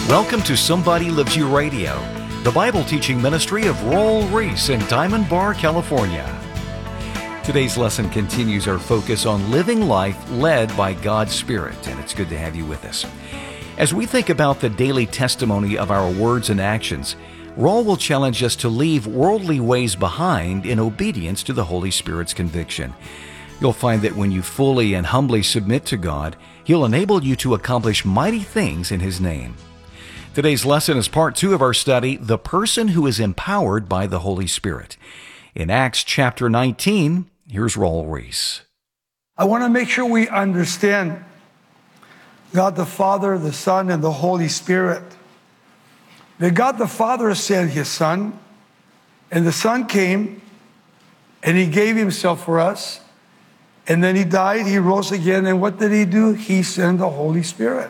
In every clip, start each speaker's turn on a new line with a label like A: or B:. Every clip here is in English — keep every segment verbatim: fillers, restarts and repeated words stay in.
A: Welcome to Somebody Loves You Radio, the Bible teaching ministry of Roel Reese in Diamond Bar, California. Today's lesson continues our focus on living life led by God's Spirit, and it's good to have you with us. As we think about the daily testimony of our words and actions, Roel will challenge us to leave worldly ways behind in obedience to the Holy Spirit's conviction. You'll find that when you fully and humbly submit to God, He'll enable you to accomplish mighty things in His name. Today's lesson is part two of our study, The Person Who is Empowered by the Holy Spirit. In Acts chapter nineteen, here's Roel Reese.
B: I want to make sure we understand God the Father, the Son, and the Holy Spirit. That God the Father sent His Son, and the Son came, and He gave Himself for us, and then He died, He rose again, and what did He do? He sent the Holy Spirit.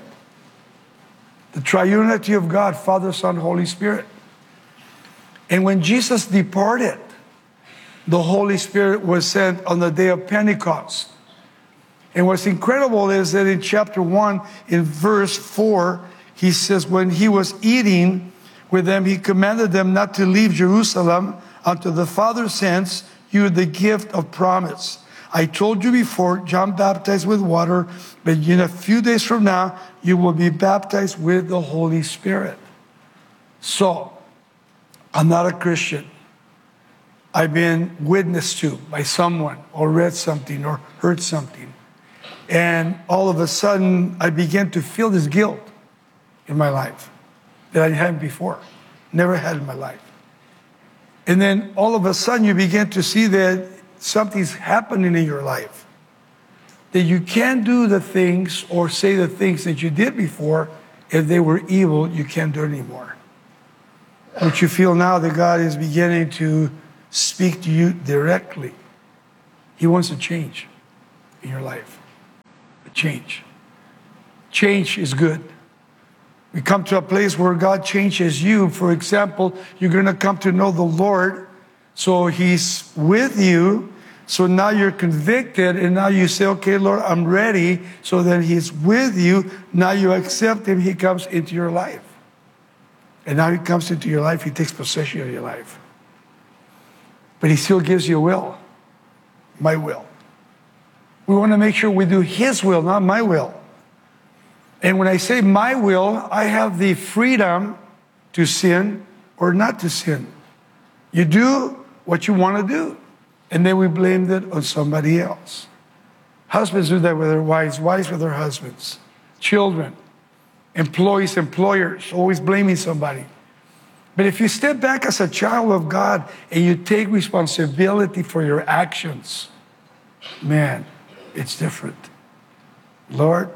B: The triunity of God, Father, Son, Holy Spirit. And when Jesus departed, the Holy Spirit was sent on the day of Pentecost. And what's incredible is that in chapter one, in verse four, He says, when He was eating with them, He commanded them not to leave Jerusalem until the Father sends you the gift of promise. I told you before, John baptized with water, but in a few days from now, you will be baptized with the Holy Spirit. So, I'm not a Christian. I've been witnessed to by someone, or read something, or heard something. And all of a sudden, I began to feel this guilt in my life that I hadn't before, never had in my life. And then all of a sudden, you begin to see that something's happening in your life, that you can't do the things or say the things that you did before. If they were evil, you can't do it anymore. But you feel now that God is beginning to speak to you directly. He wants to change in your life. A change. Change is good. We come to a place where God changes you. For example, you're going to come to know the Lord. So He's with you. So now you're convicted, and now you say, okay, Lord, I'm ready. So then He's with you. Now you accept Him. He comes into your life. And now He comes into your life. He takes possession of your life. But He still gives you a will. My will. We want to make sure we do His will, not my will. And when I say my will, I have the freedom to sin or not to sin. You do what you want to do. And then we blamed it on somebody else. Husbands do that with their wives, wives with their husbands, children, employees, employers, always blaming somebody. But if you step back as a child of God and you take responsibility for your actions, man, it's different. Lord,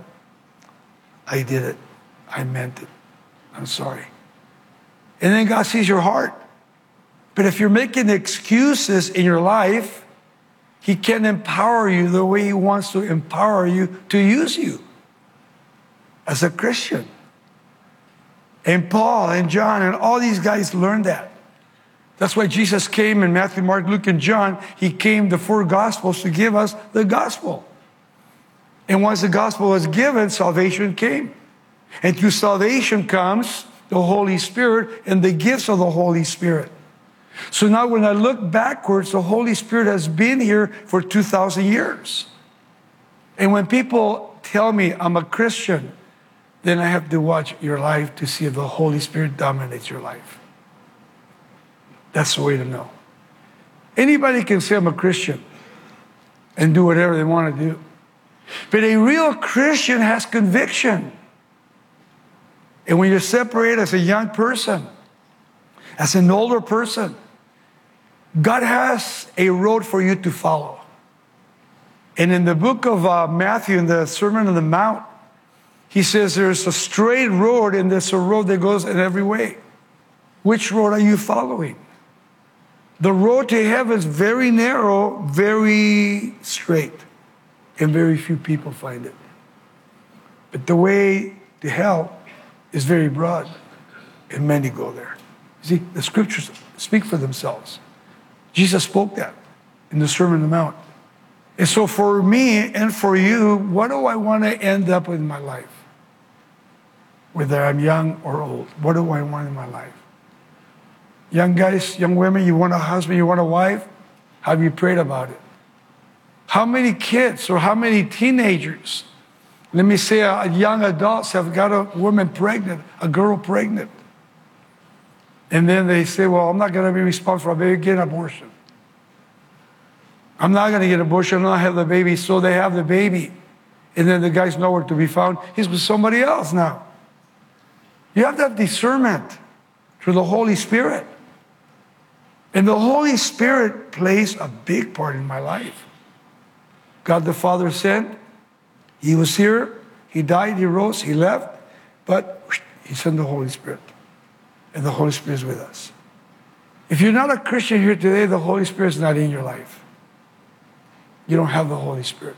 B: I did it. I meant it. I'm sorry. And then God sees your heart. But if you're making excuses in your life, He can't empower you the way He wants to empower you to use you as a Christian. And Paul and John and all these guys learned that. That's why Jesus came in Matthew, Mark, Luke, and John. He came, the four Gospels, to give us the gospel. And once the gospel was given, salvation came. And through salvation comes the Holy Spirit and the gifts of the Holy Spirit. So now when I look backwards, the Holy Spirit has been here for two thousand years. And when people tell me I'm a Christian, then I have to watch your life to see if the Holy Spirit dominates your life. That's the way to know. Anybody can say I'm a Christian and do whatever they want to do. But a real Christian has conviction. And when you're separated as a young person, as an older person, God has a road for you to follow. And in the book of uh, Matthew, in the Sermon on the Mount, He says there's a straight road and there's a road that goes in every way. Which road are you following? The road to heaven is very narrow, very straight, and very few people find it. But the way to hell is very broad, and many go there. See, the scriptures speak for themselves. Jesus spoke that in the Sermon on the Mount. And so for me and for you, what do I want to end up with in my life? whether I'm young or old. What do I want in my life? Young guys, young women, you want a husband, you want a wife? Have you prayed about it? How many kids or how many teenagers, let me say uh, young adults have got a woman pregnant, a girl pregnant. And then they say, well, I'm not going to be responsible. I better get an abortion. I'm not going to get an abortion. I'm not have the baby. So they have the baby. And then the guy's nowhere to be found. He's with somebody else now. You have to have discernment through the Holy Spirit. And the Holy Spirit plays a big part in my life. God the Father sent. He was here. He died. He rose. He left. But he sent the Holy Spirit. And the Holy Spirit is with us. If you're not a Christian here today, the Holy Spirit is not in your life. You don't have the Holy Spirit.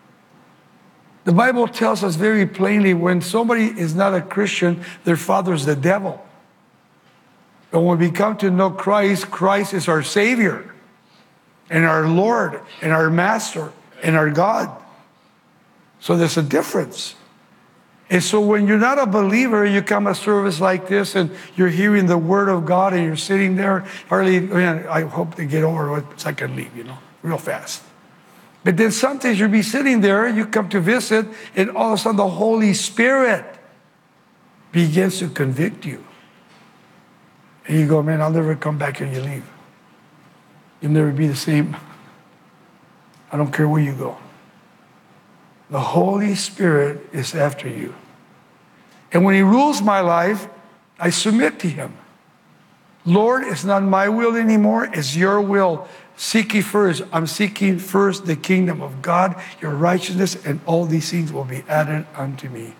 B: The Bible tells us very plainly, when somebody is not a Christian, their father is the devil. But when we come to know Christ, Christ is our Savior and our Lord and our Master and our God. So there's a difference. And so when you're not a believer, you come a service like this and you're hearing the Word of God and you're sitting there, hardly, I mean, I hope they get over it so I can leave, you know, real fast. But then sometimes you'll be sitting there, you come to visit, and all of a sudden the Holy Spirit begins to convict you. And you go, man, I'll never come back, and you leave. You'll never be the same. I don't care where you go. The Holy Spirit is after you. And when He rules my life, I submit to Him. Lord, it's not my will anymore, it's your will. Seek ye first. I'm seeking first the kingdom of God, your righteousness, and all these things will be added unto me.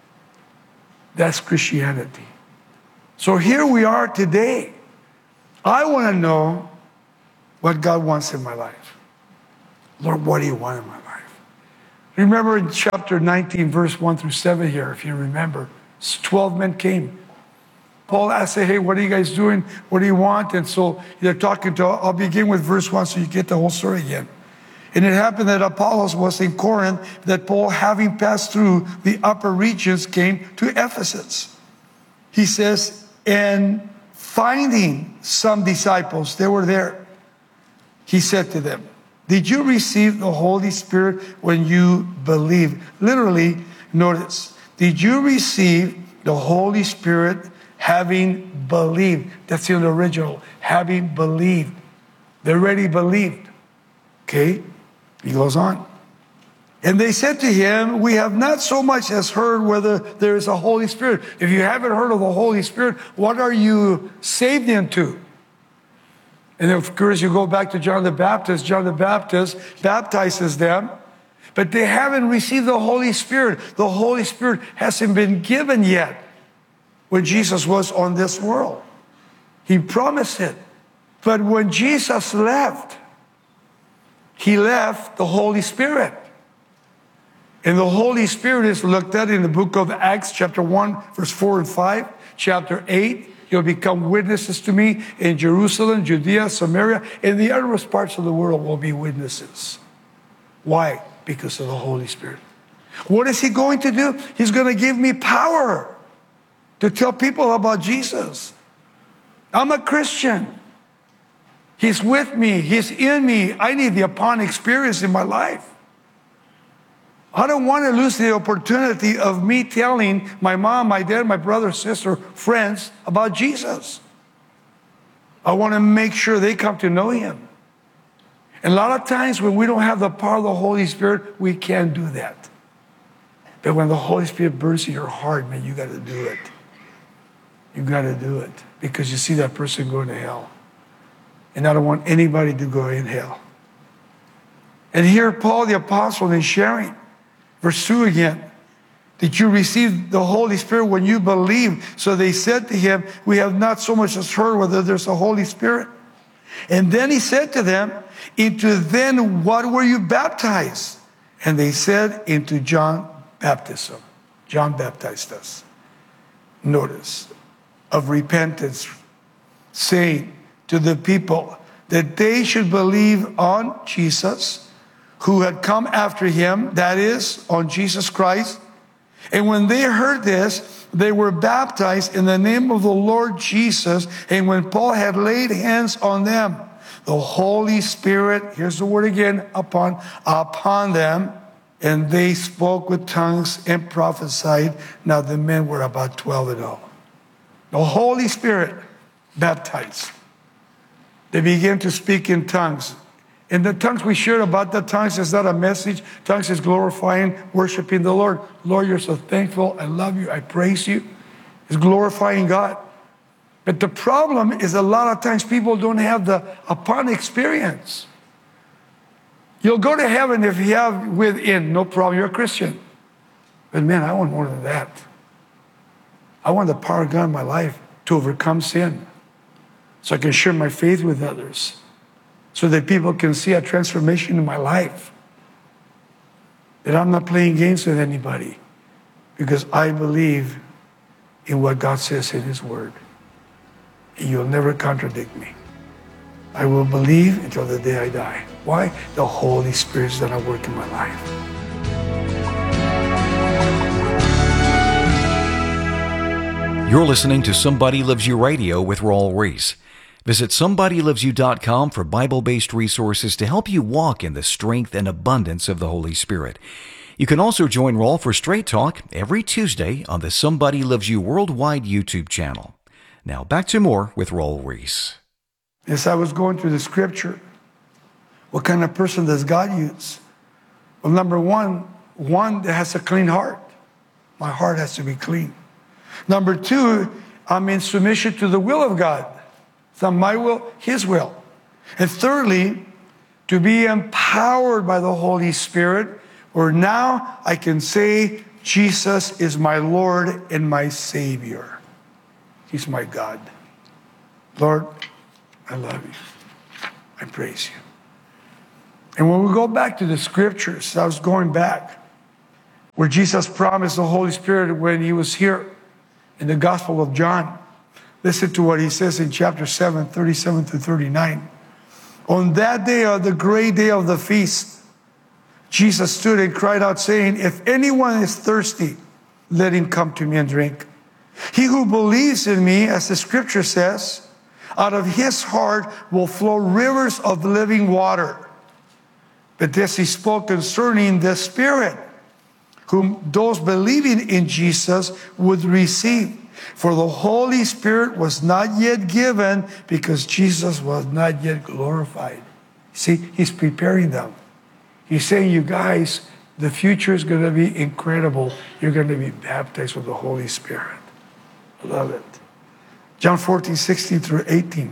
B: That's Christianity. So here we are today. I want to know what God wants in my life. Lord, what do you want in my life? Remember in chapter nineteen, verse one through seven here, if you remember, twelve men came. Paul asked, hey, what are you guys doing? What do you want? And so they're talking to, I'll begin with verse one so you get the whole story again. And it happened that Apollos was in Corinth, that Paul, having passed through the upper regions, came to Ephesus. He says, and finding some disciples, they were there. He said to them, did you receive the Holy Spirit when you believed? Literally, notice, did you receive the Holy Spirit having believed? That's in the original. Having believed. They already believed. Okay? He goes on. And they said to him, we have not so much as heard whether there is a Holy Spirit. If you haven't heard of the Holy Spirit, what are you saved into? And of course, you go back to John the Baptist. John the Baptist baptizes them, but they haven't received the Holy Spirit. The Holy Spirit hasn't been given yet when Jesus was on this world. He promised it. But when Jesus left, He left the Holy Spirit. And the Holy Spirit is looked at in the book of Acts, chapter one, verse four and five, chapter eight. You'll become witnesses to me in Jerusalem, Judea, Samaria, and the uttermost parts of the world will be witnesses. Why? Because of the Holy Spirit. What is He going to do? He's going to give me power to tell people about Jesus. I'm a Christian. He's with me. He's in me. I need the upon experience in my life. I don't want to lose the opportunity of me telling my mom, my dad, my brother, sister, friends about Jesus. I want to make sure they come to know Him. And a lot of times when we don't have the power of the Holy Spirit, we can't do that. But when the Holy Spirit burns in your heart, man, you got to do it. You got to do it because you see that person going to hell. And I don't want anybody to go in hell. And here Paul the apostle is sharing. Verse two again. Did you receive the Holy Spirit when you believed? So they said to him, we have not so much as heard whether there's a Holy Spirit. And then he said to them, into then what were you baptized? And they said, into John baptism. John baptized us. Notice, of repentance, saying to the people that they should believe on Jesus, who had come after him, that is, on Jesus Christ, And when they heard this, they were baptized in the name of the Lord Jesus. And when Paul had laid hands on them, the Holy Spirit, here's the word again, upon, upon them, and they spoke with tongues and prophesied. Now the men were about twelve in all. The Holy Spirit baptized. They began to speak in tongues. And the tongues we shared about the tongues is not a message. Tongues is glorifying, worshiping the Lord. Lord, you're so thankful. I love you. I praise you. It's glorifying God. But the problem is a lot of times people don't have the upon experience. You'll go to heaven if you have within, no problem. You're a Christian. But man, I want more than that. I want the power of God in my life to overcome sin, so I can share my faith with others, so that people can see a transformation in my life. That I'm not playing games with anybody, because I believe in what God says in His Word. And you'll never contradict me. I will believe until the day I die. Why? The Holy Spirit's gonna work in my life.
A: You're listening to Somebody Loves You Radio with Raul Ries. Visit somebody loves you dot com for Bible-based resources to help you walk in the strength and abundance of the Holy Spirit. You can also join Raul for Straight Talk every Tuesday on the Somebody Loves You Worldwide YouTube channel. Now back to more with Raul Ries.
B: As I was going through the scripture, what kind of person does God use? Well, number one, one that has a clean heart. My heart has to be clean. Number two, I'm in submission to the will of God. It's not my will, His will. And thirdly, to be empowered by the Holy Spirit, where now I can say, Jesus is my Lord and my Savior. He's my God. Lord, I love you. I praise you. And when we go back to the scriptures, I was going back, where Jesus promised the Holy Spirit when He was here in the Gospel of John. Listen to what He says in chapter seven, thirty-seven to thirty-nine. On that day, of the great day of the feast, Jesus stood and cried out, saying, if anyone is thirsty, let him come to me and drink. He who believes in me, as the scripture says, out of his heart will flow rivers of living water. But this He spoke concerning the Spirit, whom those believing in Jesus would receive. For the Holy Spirit was not yet given, because Jesus was not yet glorified. See, He's preparing them. He's saying, you guys, the future is going to be incredible. You're going to be baptized with the Holy Spirit. I love it. John fourteen, sixteen through eighteen.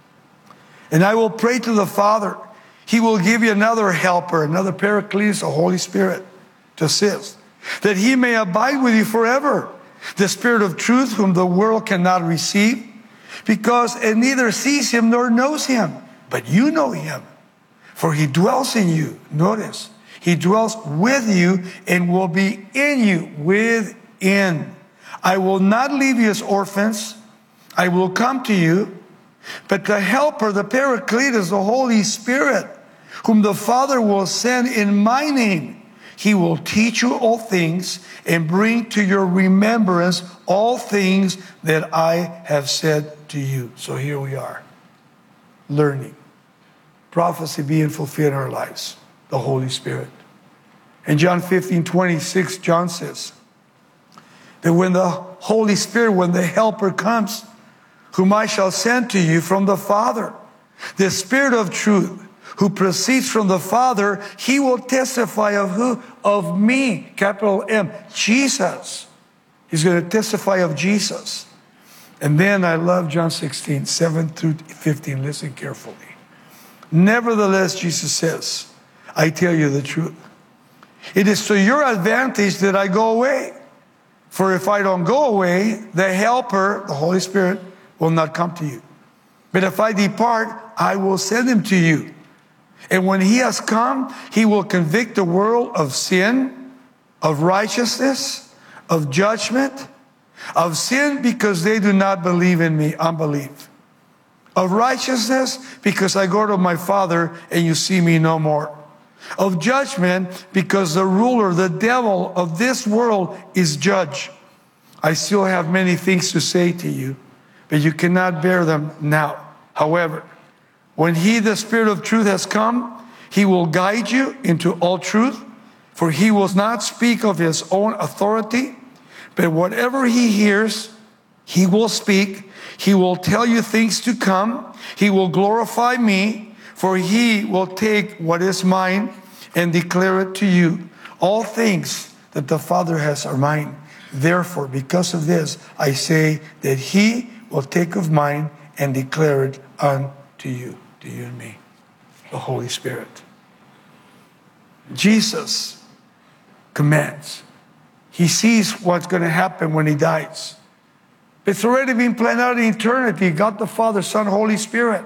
B: And I will pray to the Father. He will give you another helper, another Paracletus, the Holy Spirit, to assist, that He may abide with you forever. The Spirit of truth, whom the world cannot receive, because it neither sees Him nor knows Him. But you know Him, for He dwells in you. Notice, He dwells with you and will be in you, within. I will not leave you as orphans. I will come to you. But the Helper, the Paracletus, the Holy Spirit, whom the Father will send in my name, He will teach you all things and bring to your remembrance all things that I have said to you. So here we are, learning. Prophecy being fulfilled in our lives, the Holy Spirit. In John fifteen, twenty-six, John says that when the Holy Spirit, when the Helper comes, whom I shall send to you from the Father, the Spirit of truth, who proceeds from the Father, He will testify of who? Of me, capital M, Jesus. He's going to testify of Jesus. And then I love John sixteen, seven through fifteen. Listen carefully. Nevertheless, Jesus says, I tell you the truth. It is to your advantage that I go away. For if I don't go away, the Helper, the Holy Spirit, will not come to you. But if I depart, I will send Him to you. And when He has come, He will convict the world of sin, of righteousness, of judgment, of sin because they do not believe in me, unbelief. Of righteousness because I go to my Father and you see me no more. of judgment, because the ruler, the devil of this world is judge. I still have many things to say to you, but you cannot bear them now. However, when he, the Spirit of truth, has come, he will guide you into all truth, for he will not speak of his own authority, but whatever he hears, he will speak. He will tell you things to come. He will glorify me, for he will take what is mine and declare it to you. All things that the Father has are mine. Therefore, because of this, I say that he will take of mine and declare it unto you, to you and me, the Holy Spirit. Jesus commands. He sees what's going to happen when he dies. It's already been planned out in eternity. God the Father, Son, Holy Spirit.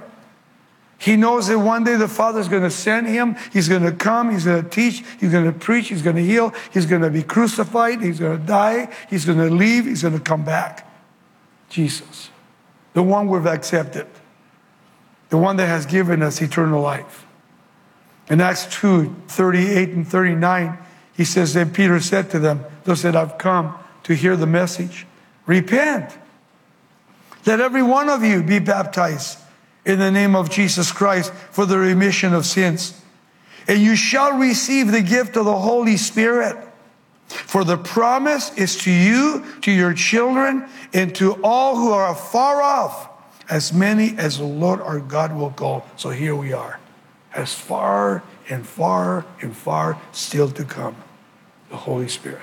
B: He knows that one day the Father is going to send him. He's going to come. He's going to teach. He's going to preach. He's going to heal. He's going to be crucified. He's going to die. He's going to leave. He's going to come back. Jesus, the one we've accepted, the one that has given us eternal life. In Acts two, thirty-eight and thirty-nine, he says, then Peter said to them, those that have come to hear the message, repent. Let every one of you be baptized in the name of Jesus Christ for the remission of sins. And you shall receive the gift of the Holy Spirit. For the promise is to you, to your children, and to all who are far off, as many as the Lord our God will call. So here we are, as far and far and far still to come, the Holy Spirit.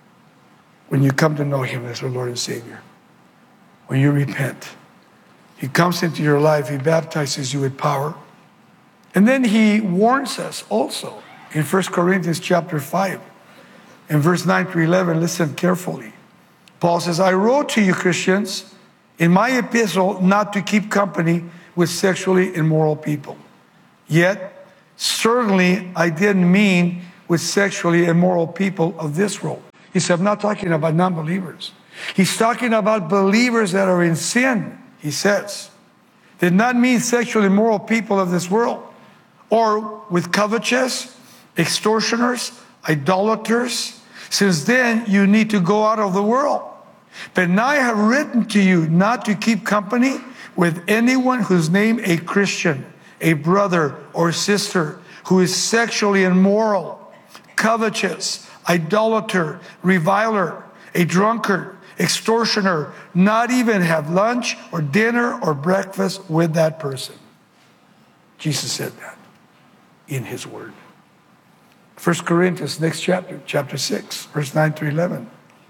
B: When you come to know him as our Lord and Savior, when you repent, he comes into your life, he baptizes you with power. And then he warns us also in First Corinthians chapter five, in verse nine to eleven, listen carefully. Paul says, I wrote to you, Christians, in my epistle, not to keep company with sexually immoral people. Yet, certainly I didn't mean with sexually immoral people of this world. He said, I'm not talking about non-believers. He's talking about believers that are in sin, he says. Did not mean sexually immoral people of this world, or with covetous, extortioners, idolaters. Since then, you need to go out of the world. But now I have written to you not to keep company with anyone whose name a Christian, a brother or sister, who is sexually immoral, covetous, idolater, reviler, a drunkard, extortioner, not even have lunch or dinner or breakfast with that person. Jesus said that in his word. First Corinthians, next chapter, chapter six, verse nine to eleven.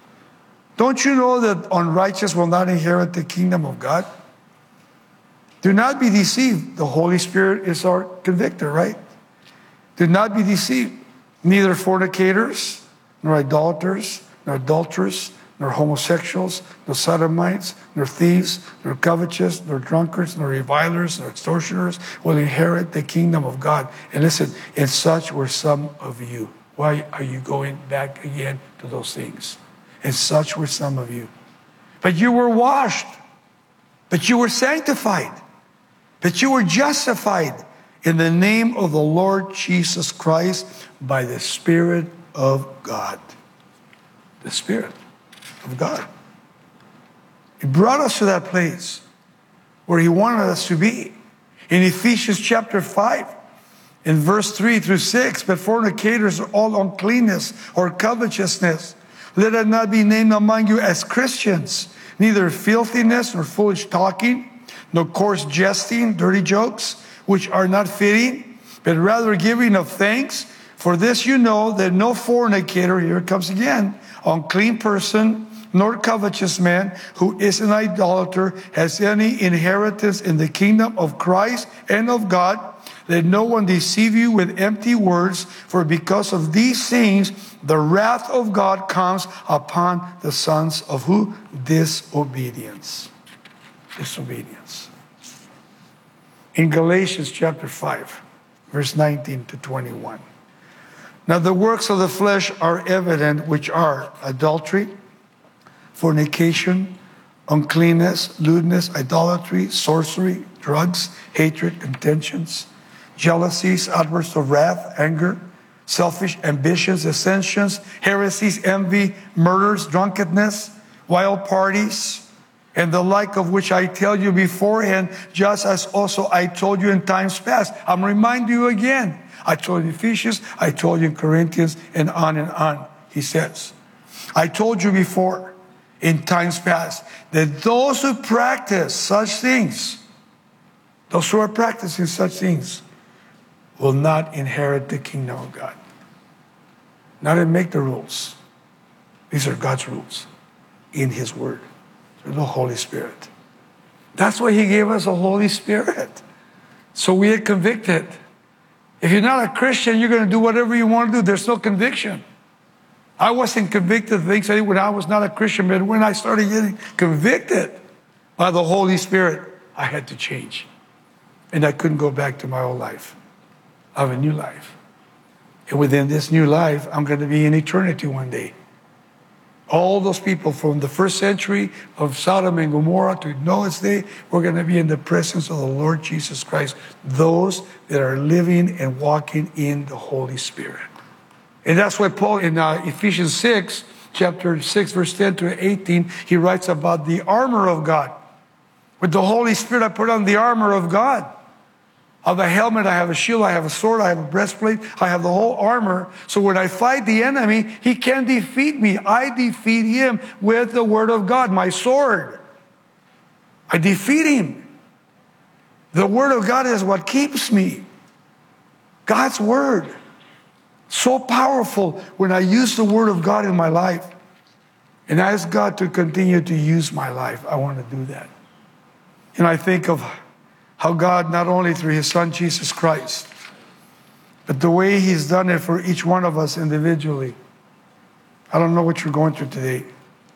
B: Don't you know that unrighteous will not inherit the kingdom of God? Do not be deceived. The Holy Spirit is our convictor, right? Do not be deceived. Neither fornicators, nor idolaters, nor adulterers, nor homosexuals, nor sodomites, nor thieves, nor covetous, nor drunkards, nor revilers, nor extortioners will inherit the kingdom of God. And listen, and such were some of you. Why are you going back again to those things? And such were some of you. But you were washed, but you were sanctified, but you were justified in the name of the Lord Jesus Christ by the Spirit of God. The Spirit of God. He brought us to that place where he wanted us to be. In Ephesians chapter five, in verse three through six, but fornicators are all uncleanness or covetousness. Let it not be named among you as Christians, neither filthiness nor foolish talking, nor coarse jesting, dirty jokes, which are not fitting, but rather giving of thanks. For this you know that no fornicator, here it comes again, unclean person, nor covetous man who is an idolater has any inheritance in the kingdom of Christ and of God. Let no one deceive you with empty words, for because of these things, the wrath of God comes upon the sons of who? Disobedience. Disobedience. In Galatians chapter five, verse nineteen to twenty-one. Now the works of the flesh are evident, which are adultery, fornication, uncleanness, lewdness, idolatry, sorcery, drugs, hatred, contentions, jealousies, outbursts of wrath, anger, selfish ambitions, dissensions, heresies, envy, murders, drunkenness, wild parties, and the like, of which I tell you beforehand, just as also I told you in times past. I'm reminding you again. I told you in Ephesians, I told you in Corinthians, and on and on, he says. I told you before, in times past, that those who practice such things, those who are practicing such things, will not inherit the kingdom of God. Not to make the rules. These are God's rules in his word. The Holy Spirit. That's why he gave us the Holy Spirit. So we are convicted. If you're not a Christian, you're going to do whatever you want to do. There's no conviction. I wasn't convicted of things I did when I was not a Christian, but when I started getting convicted by the Holy Spirit, I had to change. And I couldn't go back to my old life. I have a new life. And within this new life, I'm going to be in eternity one day. All those people from the first century of Sodom and Gomorrah to Noah's day, we're going to be in the presence of the Lord Jesus Christ. Those that are living and walking in the Holy Spirit. And that's why Paul in uh, Ephesians six, chapter six, verse ten to eighteen, he writes about the armor of God. With the Holy Spirit, I put on the armor of God. I have a helmet, I have a shield, I have a sword, I have a breastplate, I have the whole armor. So when I fight the enemy, he can't defeat me. I defeat him with the word of God, my sword. I defeat him. The word of God is what keeps me. God's word. So powerful when I use the word of God in my life. And I ask God to continue to use my life. I want to do that. And I think of how God, not only through his son, Jesus Christ, but the way he's done it for each one of us individually. I don't know what you're going through today.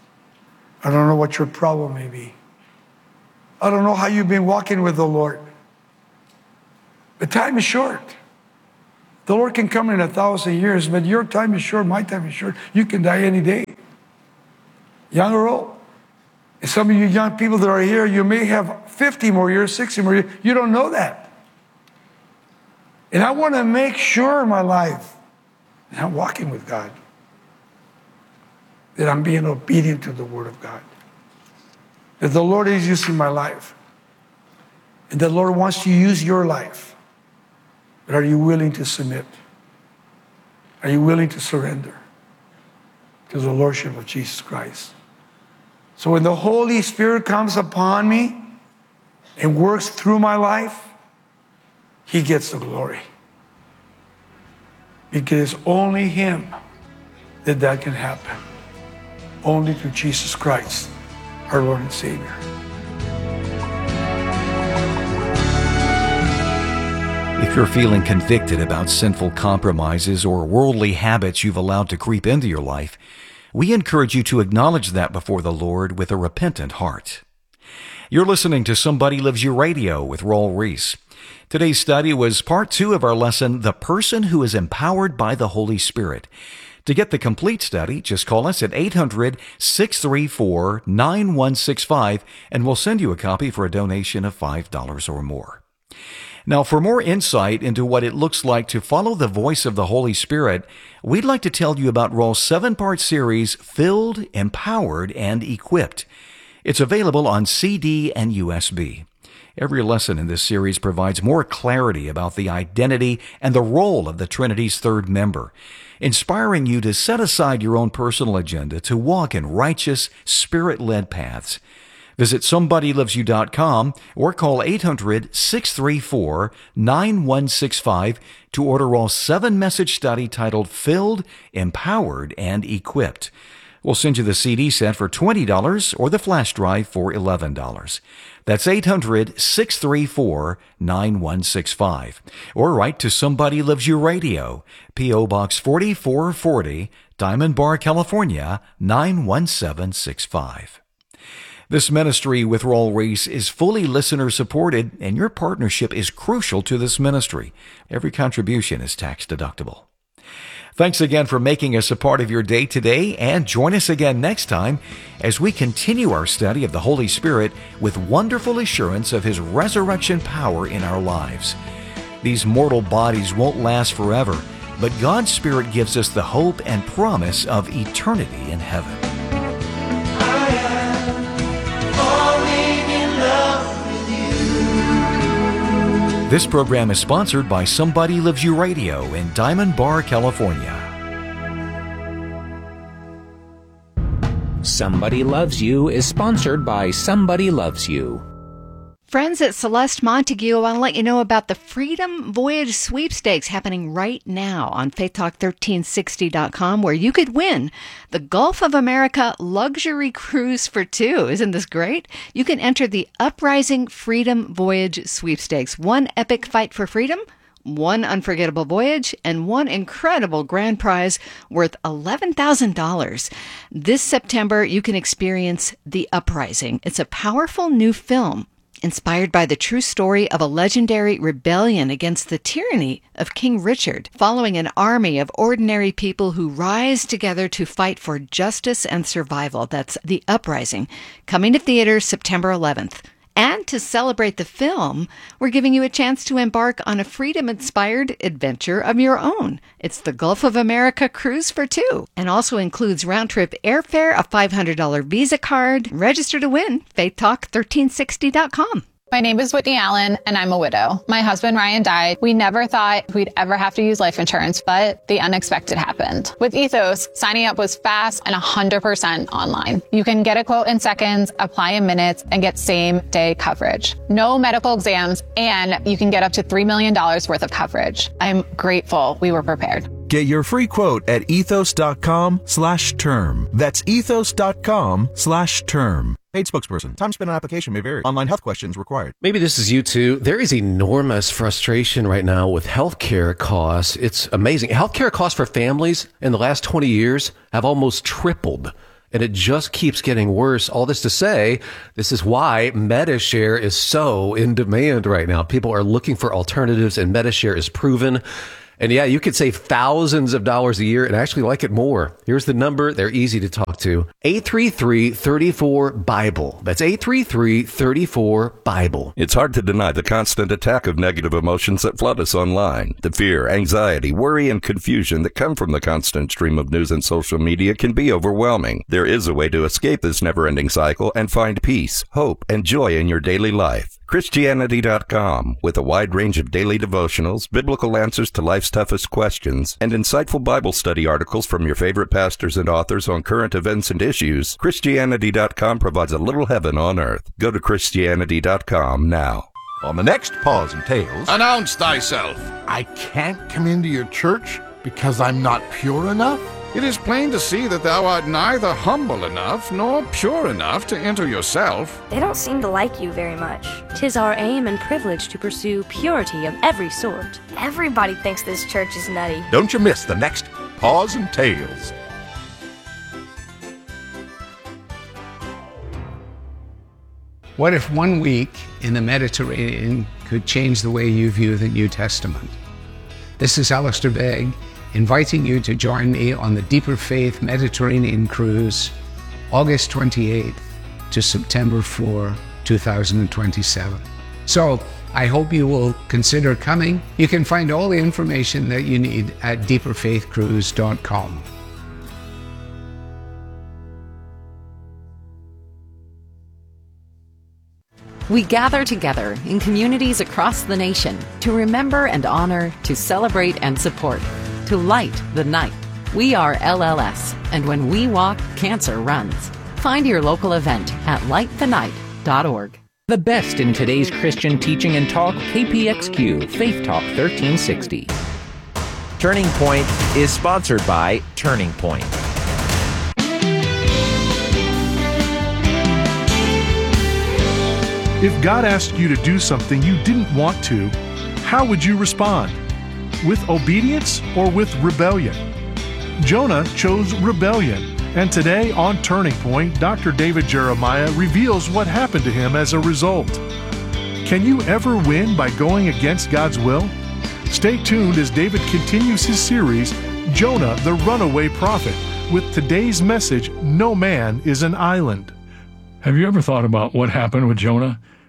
B: I don't know what your problem may be. I don't know how you've been walking with the Lord. But time is short. The Lord can come in a thousand years, but your time is short, my time is short. You can die any day, young or old. And some of you young people that are here, you may have fifty more years, sixty more years. You don't know that. And I want to make sure in my life that I'm walking with God, that I'm being obedient to the word of God, that the Lord is using my life, and the Lord wants to use your life. But are you willing to submit? Are you willing to surrender to the Lordship of Jesus Christ? So when the Holy Spirit comes upon me and works through my life, he gets the glory. Because only him that that can happen. Only through Jesus Christ, our Lord and Savior.
A: If you're feeling convicted about sinful compromises or worldly habits you've allowed to creep into your life, we encourage you to acknowledge that before the Lord with a repentant heart. You're listening to Somebody Loves You Radio with Raul Ries. Today's study was part two of our lesson, The Person Who is Empowered by the Holy Spirit. To get the complete study, just call us at eight hundred, six three four, nine one six five and we'll send you a copy for a donation of five dollars or more. Now, for more insight into what it looks like to follow the voice of the Holy Spirit, we'd like to tell you about Raul's seven-part series, Filled, Empowered, and Equipped. It's available on C D and U S B. Every lesson in this series provides more clarity about the identity and the role of the Trinity's third member, inspiring you to set aside your own personal agenda to walk in righteous, Spirit-led paths. Visit somebody loves you dot com or call eight hundred, six three four, nine one six five to order Raul's seven-message study titled Filled, Empowered, and Equipped. We'll send you the C D set for twenty dollars or the flash drive for eleven dollars. That's eight hundred, six three four, nine one six five. Or write to Somebody Loves You Radio, P O. Box forty-four forty, Diamond Bar, California, nine one seven six five. This ministry with Raul Ries is fully listener-supported, and your partnership is crucial to this ministry. Every contribution is tax-deductible. Thanks again for making us a part of your day today, and join us again next time as we continue our study of the Holy Spirit with wonderful assurance of His resurrection power in our lives. These mortal bodies won't last forever, but God's Spirit gives us the hope and promise of eternity in heaven.
C: I am falling in love with you.
A: This program is sponsored by Somebody Loves You Radio in Diamond Bar, California.
D: Somebody Loves You is sponsored by Somebody Loves You.
E: Friends at Celeste Montague, I want to let you know about the Freedom Voyage Sweepstakes happening right now on faith talk thirteen sixty dot com, where you could win the Gulf of America luxury cruise for two. Isn't this great? You can enter the Uprising Freedom Voyage Sweepstakes. One epic fight for freedom, one unforgettable voyage, and one incredible grand prize worth eleven thousand dollars. This September, you can experience The Uprising. It's a powerful new film inspired by the true story of a legendary rebellion against the tyranny of King Richard, following an army of ordinary people who rise together to fight for justice and survival. That's The Uprising, coming to theaters September eleventh. And to celebrate the film, we're giving you a chance to embark on a freedom-inspired adventure of your own. It's the Gulf of America cruise for two, and also includes round-trip airfare, a five hundred dollars Visa card. Register to win, faith talk thirteen sixty dot com.
F: My name is Whitney Allen, and I'm a widow. My husband, Ryan, died. We never thought we'd ever have to use life insurance, but the unexpected happened. With Ethos, signing up was fast and one hundred percent online. You can get a quote in seconds, apply in minutes, and get same-day coverage. No medical exams, and you can get up to three million dollars worth of coverage. I'm grateful we were prepared.
G: Get your free quote at ethos.com slash term. That's ethos.com slash term. Paid spokesperson. Time spent on application may vary. Online health questions required.
H: Maybe this is you too. There is enormous frustration right now with healthcare costs. It's amazing. Healthcare costs for families in the last twenty years have almost tripled. And it just keeps getting worse. All this to say, this is why MediShare is so in demand right now. People are looking for alternatives, and MediShare is proven. And yeah, you could save thousands of dollars a year and actually like it more. Here's the number. They're easy to talk to. eight three three, three four, BIBLE. That's eight three three, three four, BIBLE.
I: It's hard to deny the constant attack of negative emotions that flood us online. The fear, anxiety, worry, and confusion that come from the constant stream of news and social media can be overwhelming. There is a way to escape this never-ending cycle and find peace, hope, and joy in your daily life. Christianity dot com, with a wide range of daily devotionals, biblical answers to life's toughest questions, and insightful Bible study articles from your favorite pastors and authors on current events and issues, Christianity dot com provides a little heaven on earth. Go to Christianity dot com now.
J: On the next Pause and Tales...
K: Announce thyself.
J: I can't come into your church because I'm not pure enough?
K: It is plain to see that thou art neither humble enough nor pure enough to enter yourself.
L: They don't seem to like you very much. 'Tis our aim and privilege to pursue purity of every sort. Everybody thinks this church is nutty.
J: Don't you miss the next Pause and Tales.
M: What if one week in the Mediterranean could change the way you view the New Testament? This is Alistair Begg, inviting you to join me on the Deeper Faith Mediterranean Cruise, August twenty-eighth to September fourth, two thousand twenty-seven. So, I hope you will consider coming. You can find all the information that you need at deeper faith cruise dot com.
N: We gather together in communities across the nation to remember and honor, to celebrate and support, to light the night. We are L L S, and when we walk, cancer runs. Find your local event at light the night dot org.
D: The best in today's Christian teaching and talk, K P X Q, Faith Talk thirteen sixty.
O: Turning Point is sponsored by Turning Point.
P: If God asked you to do something you didn't want to, how would you respond? With obedience or with rebellion? Jonah chose rebellion, and today on Turning Point, Doctor David Jeremiah reveals what happened to him as a result. Can you ever win by going against God's will? Stay tuned as David continues his series, Jonah the Runaway Prophet, with today's message, No Man is an Island.
Q: Have you ever thought about what happened with Jonah?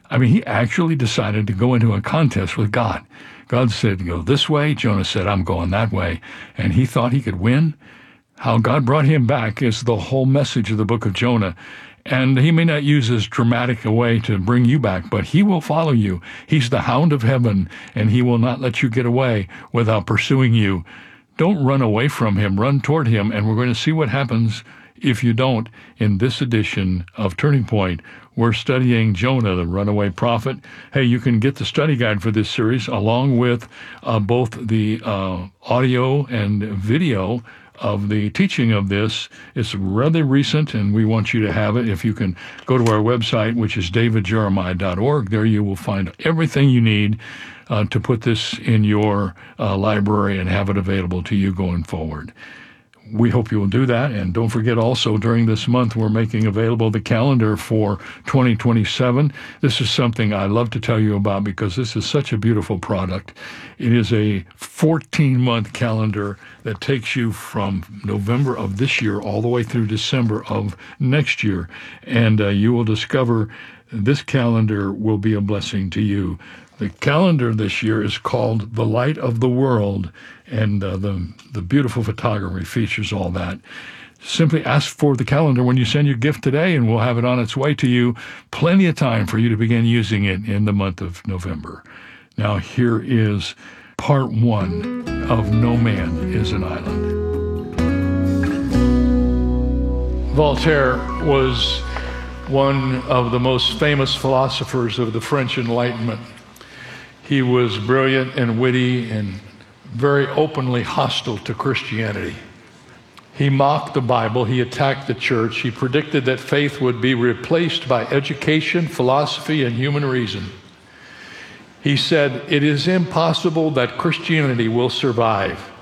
Q: I mean, he actually decided to go into a contest with God. God said, go this way. Jonah said, I'm going that way. And he thought he could win. How God brought him back is the whole message of the book of Jonah. And he may not use as dramatic a way to bring you back, but he will follow you. He's the hound of heaven, and he will not let you get away without pursuing you. Don't run away from him. Run toward him, and we're going to see what happens if you don't. In this edition of Turning Point, we're studying Jonah, the runaway prophet. Hey, you can get the study guide for this series along with uh, both the uh, audio and video of the teaching of this. It's rather recent, and we want you to have it. If you can go to our website, which is david jeremiah dot org, there you will find everything you need uh, to put this in your uh, library and have it available to you going forward. We hope you will do that. And don't forget also, during this month, we're making available the calendar for twenty twenty-seven. This is something I love to tell you about because this is such a beautiful product. It is a fourteen-month calendar that takes you from November of this year all the way through December of next year. And uh, you will discover this calendar will be a blessing to you. The calendar this year is called The Light of the World, and uh, the, the beautiful photography features all that. Simply ask for the calendar when you send your gift today, and we'll have it on its way to you. Plenty of time for you to begin using it in the month of November. Now, here is part one of No Man is an Island. Voltaire was one of the most famous philosophers of the French Enlightenment. He was brilliant and witty and very openly hostile to Christianity. He mocked the Bible, he attacked the church, he predicted that faith would be replaced by education, philosophy, and human reason. He said, it is impossible that Christianity will survive.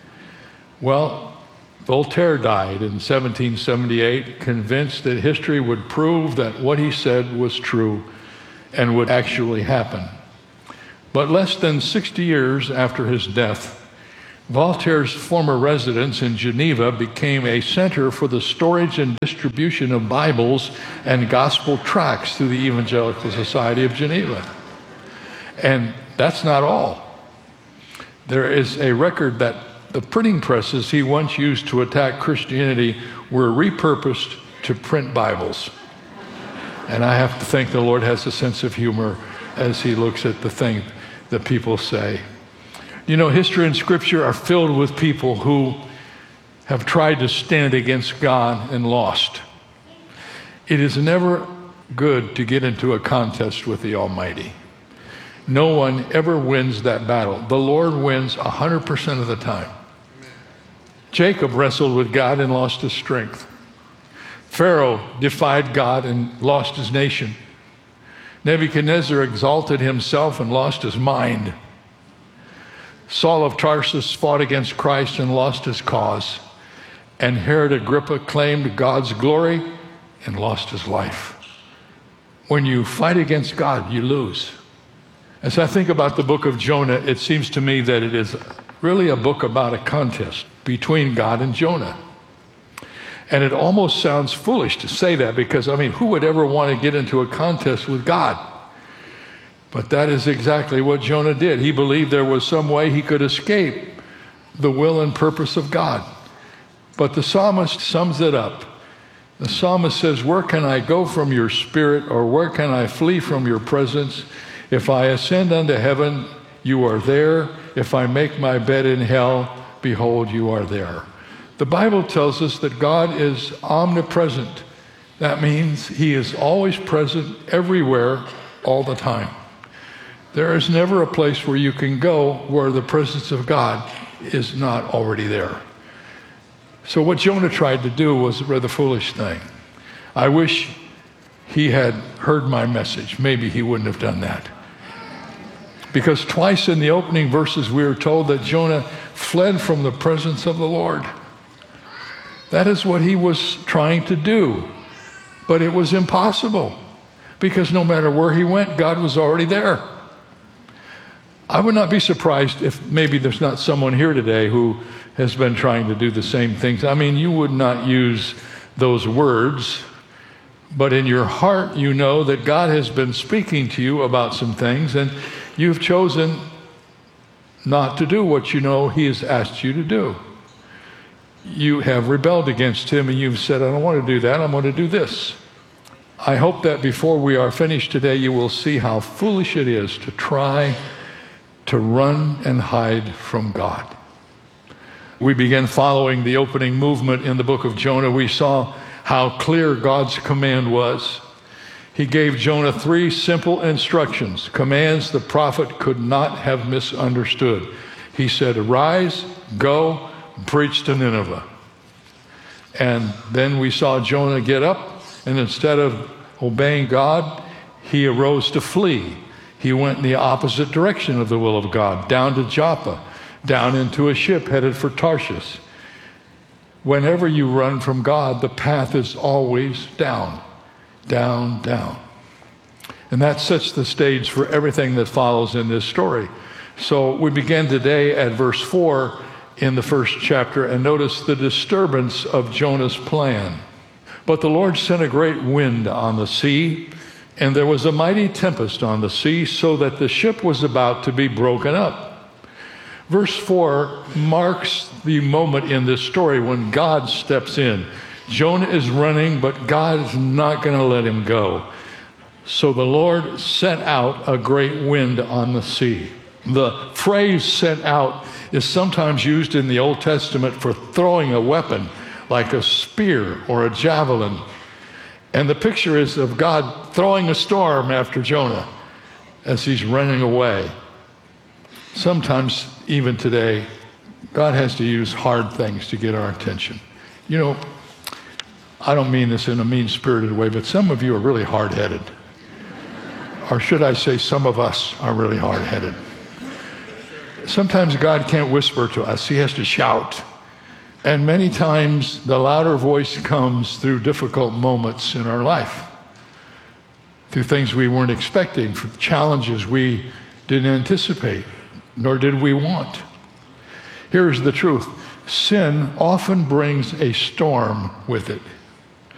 Q: Well, Voltaire died in seventeen seventy-eight, convinced that history would prove that what he said was true and would actually happen. But less than sixty years after his death, Voltaire's former residence in Geneva became a center for the storage and distribution of Bibles and gospel tracts through the Evangelical Society of Geneva. And that's not all. There is a record that the printing presses he once used to attack Christianity were repurposed to print Bibles. And I have to think the Lord has a sense of humor as he looks at the thing that people say. You know, history and scripture are filled with people who have tried to stand against God and lost. It is never good to get into a contest with the Almighty. No one ever wins that battle. The Lord wins one hundred percent of the time. Jacob wrestled with God and lost his strength. Pharaoh defied God and lost his nation. Nebuchadnezzar exalted himself and lost his mind. Saul of Tarsus fought against Christ and lost his cause. And Herod Agrippa claimed God's glory and lost his life. When you fight against God, you lose. As I think about the book of Jonah, it seems to me that it is really a book about a contest between God and Jonah. And it almost sounds foolish to say that because, I mean, who would ever want to get into a contest with God? But that is exactly what Jonah did. He believed there was some way he could escape the will and purpose of God. But the psalmist sums it up. The psalmist says, where can I go from your spirit, or where can I flee from your presence? If I ascend unto heaven, you are there. If I make my bed in hell, behold, you are there. The Bible tells us that God is omnipresent. That means he is always present everywhere, all the time. There is never a place where you can go where the presence of God is not already there. So what Jonah tried to do was a rather foolish thing. I wish he had heard my message. Maybe he wouldn't have done that. Because twice in the opening verses we are told that Jonah fled from the presence of the Lord. That is what he was trying to do. But it was impossible, because no matter where he went, God was already there. I would not be surprised if maybe there's not someone here today who has been trying to do the same things. I mean, you would not use those words, But in your heart, you know that God has been speaking to you about some things, and you've chosen not to do what you know he has asked you to do. You have rebelled against him, and you've said, I don't want to do that, I'm going to do this. I hope that before we are finished today, you will see how foolish it is to try to run and hide from God. We began following the opening movement in the book of Jonah. We saw how clear God's command was. He gave Jonah three simple instructions, commands the prophet could not have misunderstood. He said, arise, go, preach to Nineveh. And then we saw Jonah get up, and instead of obeying God, he arose to flee. He went in the opposite direction of the will of God, down to Joppa, down into a ship headed for Tarshish. Whenever you run from God, the path is always down, down, down. And that sets the stage for everything that follows in this story. So we begin today at verse four in the first chapter, and notice the disturbance of Jonah's plan. But the Lord sent a great wind on the sea, and there was a mighty tempest on the sea, so that the ship was about to be broken up. Verse four marks the moment in this story when God steps in. Jonah is running, but God is not going to let him go. So the Lord sent out a great wind on the sea. The phrase sent out is sometimes used in the Old Testament for throwing a weapon, like a spear or a javelin. And the picture is of God throwing a storm after Jonah as he's running away. Sometimes, even today, God has to use hard things to get our attention. You know, I don't mean this in a mean-spirited way, but some of you are really hard-headed. Or should I say, some of us are really hard-headed. Sometimes God can't whisper to us. He has to shout. And many times, the louder voice comes through difficult moments in our life, through things we weren't expecting, for challenges we didn't anticipate, nor did we want. Here's the truth. Sin often brings a storm with it.